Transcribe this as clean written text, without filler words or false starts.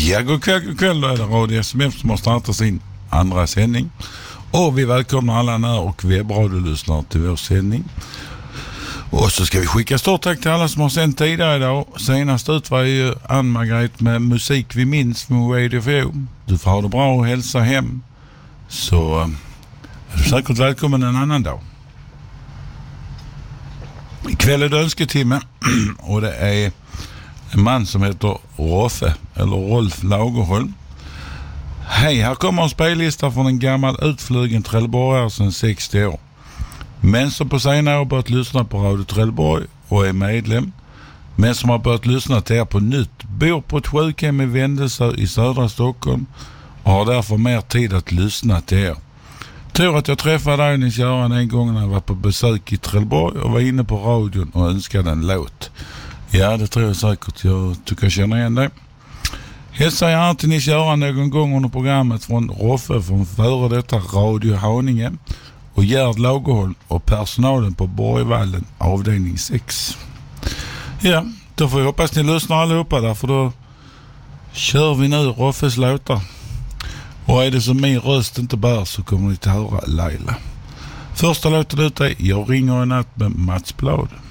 Ja, god kväll då är det Radio SMF som har startat sin andra sändning. Och vi välkomnar alla när- och webbradiolyssnare till vår sändning. Och så ska vi skicka stort tack till alla som har sänt tidigare idag. Senast ut var ju Ann-Margret med Musik vi minns med Radio FO. Du får ha det bra och hälsa hem. Så är du säkert välkommen en annan dag. Ikväll är det önsketimme och det är en man som heter Rolf Lagerholm. Hej, här kommer en spellista från en gammal utflugen Trelleborgare sedan 60 år. Men som på senare år börjat lyssna på Radio Trelleborg och är medlem. Men som har börjat lyssna till er på nytt. Bor på ett sjukhem i Vändelsö i södra Stockholm och har därför mer tid att lyssna till er. Tur att jag träffade dig Nils-Göran en gång när jag var på besök i Trelleborg och var inne på radion och önskade en låt. Ja, det tror jag säkert. Jag tycker jag känner igen det. Hälsar gärna till Nils-Göran någon gång under programmet från Roffe från före detta Radio Haninge och Gerd Lagerholm och personalen på Borgvallen avdelning 6. Ja, då får jag hoppas ni lyssnar allihopa där, för då kör vi nu Roffes låtar. Och är det som min röst inte bär så kommer ni att höra Laila. Första låten ut är Jag ringer en natt med Mats Blad.